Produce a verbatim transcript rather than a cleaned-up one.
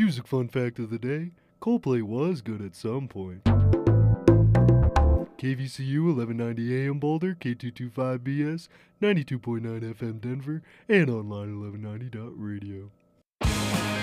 Music fun fact of the day, Coldplay was good at some point. K V C U eleven ninety A M Boulder, K two twenty-five B S, ninety-two point nine F M Denver, and online eleven ninety dot radio.